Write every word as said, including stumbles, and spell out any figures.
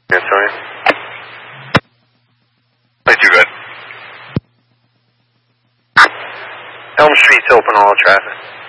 Antonio. Thank you, good. Elm Street's open all traffic.